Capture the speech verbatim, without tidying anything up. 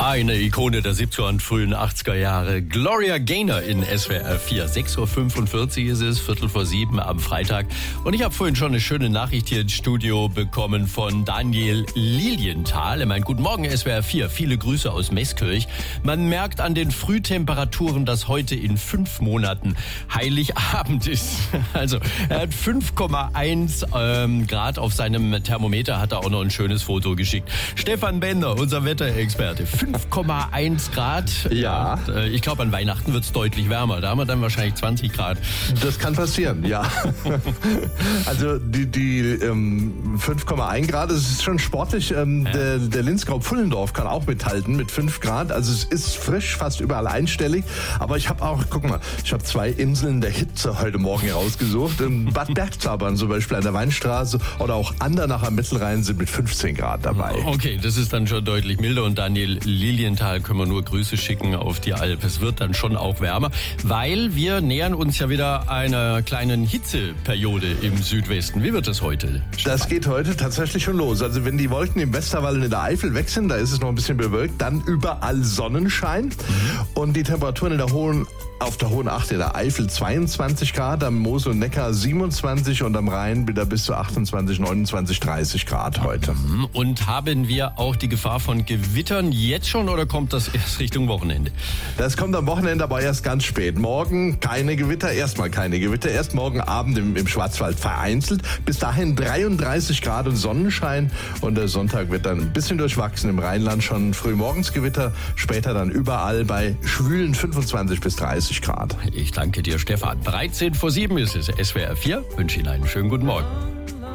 Eine Ikone der siebziger und frühen achtziger Jahre. Gloria Gaynor in S W R vier. sechs Uhr fünfundvierzig ist es, Viertel vor sieben am Freitag. Und ich habe vorhin schon eine schöne Nachricht hier ins Studio bekommen von Daniel Lilienthal. Er meint, guten Morgen S W R vier, viele Grüße aus Meßkirch. Man merkt an den Frühtemperaturen, dass heute in fünf Monaten Heiligabend ist. Also er hat fünf Komma eins ähm, Grad auf seinem Thermometer, hat er auch noch ein schönes Foto geschickt. Stefan Bender, unser Wetterexperte. fünf Komma eins Grad. Ja. Und, äh, ich glaube, an Weihnachten wird es deutlich wärmer. Da haben wir dann wahrscheinlich zwanzig Grad. Das kann passieren, ja. Also die, die ähm, fünf Komma eins Grad, das ist schon sportlich. Ähm, ja. Der, der Linzgau-Pfullendorf kann auch mithalten mit fünf Grad. Also es ist frisch, fast überall einstellig. Aber ich habe auch, guck mal, ich habe zwei Inseln der Hitze heute Morgen rausgesucht. In Bad Bergzabern zum Beispiel an der Weinstraße oder auch Andernach am Mittelrhein sind mit fünfzehn Grad dabei. Okay, das ist dann schon deutlich milder. Und Daniel Lilienthal können wir nur Grüße schicken auf die Alp. Es wird dann schon auch wärmer, weil wir nähern uns ja wieder einer kleinen Hitzeperiode im Südwesten. Wie wird es heute, Stefan? Das geht heute tatsächlich schon los. Also wenn die Wolken im Westerwald und in der Eifel weg sind, da ist es noch ein bisschen bewölkt, dann überall Sonnenschein. Mhm. Und die Temperaturen in der hohen, auf der Hohen Acht in der Eifel zweiundzwanzig Grad, am Mosel und Neckar siebenundzwanzig und am Rhein wieder bis zu achtundzwanzig, neunundzwanzig, dreißig Grad heute. Und haben wir auch die Gefahr von Gewittern jetzt schon oder kommt das erst Richtung Wochenende? Das kommt am Wochenende aber erst ganz spät. Morgen keine Gewitter, erstmal keine Gewitter. Erst morgen Abend im, im Schwarzwald vereinzelt. Bis dahin dreiunddreißig Grad und Sonnenschein. Und der Sonntag wird dann ein bisschen durchwachsen. Im Rheinland schon früh morgens Gewitter. Später dann überall bei schwülen fünfundzwanzig bis dreißig Grad. Ich danke dir, Stefan. dreizehn vor sieben ist es. S W R vier. Wünsche Ihnen einen schönen guten Morgen.